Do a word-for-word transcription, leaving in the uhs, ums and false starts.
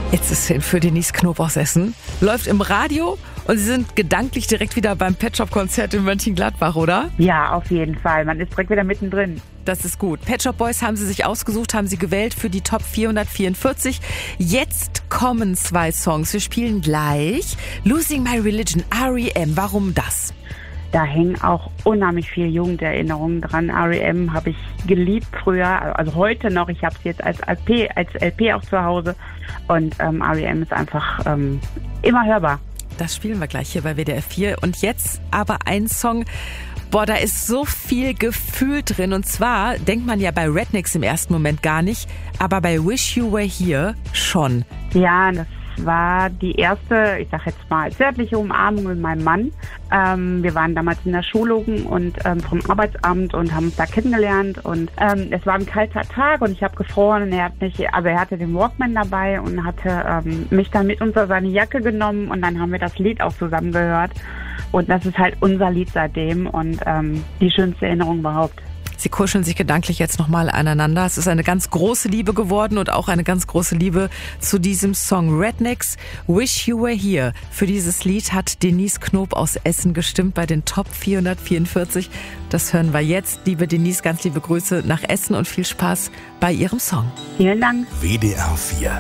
Jetzt ist Hin für Denise Knob aus Essen. Läuft im Radio und Sie sind gedanklich direkt wieder beim Pet Shop Konzert in Mönchengladbach, oder? Ja, auf jeden Fall. Man ist direkt wieder mittendrin. Das ist gut. Pet Shop Boys haben Sie sich ausgesucht, haben Sie gewählt für die Top vierhundertvierundvierzig. Jetzt kommen zwei Songs. Wir spielen gleich Losing My Religion, R E M. Warum das? Da hängen auch unheimlich viele Jugenderinnerungen dran. R E M habe ich geliebt früher, also heute noch. Ich habe es jetzt als L P, als L P auch zu Hause. Und ähm, R E M ist einfach ähm, immer hörbar. Das spielen wir gleich hier bei W D R vier. Und jetzt aber ein Song, boah, da ist so viel Gefühl drin. Und zwar denkt man ja bei Rednex im ersten Moment gar nicht, aber bei Wish You Were Here schon. Ja, das war die erste, ich sag jetzt mal, zärtliche Umarmung mit meinem Mann. Ähm, wir waren damals in der Schulung und ähm, vom Arbeitsamt und haben uns da kennengelernt und ähm, es war ein kalter Tag und ich habe gefroren und er hat mich, also er hatte den Walkman dabei und hatte ähm, mich dann mit unter seine Jacke genommen und dann haben wir das Lied auch zusammen gehört und das ist halt unser Lied seitdem und ähm, die schönste Erinnerung überhaupt. Sie kuscheln sich gedanklich jetzt nochmal aneinander. Es ist eine ganz große Liebe geworden und auch eine ganz große Liebe zu diesem Song Rednex, Wish You Were Here. Für dieses Lied hat Denise Knob aus Essen gestimmt bei den Top vierhundertvierundvierzig. Das hören wir jetzt. Liebe Denise, ganz liebe Grüße nach Essen und viel Spaß bei Ihrem Song. Vielen Dank. W D R vier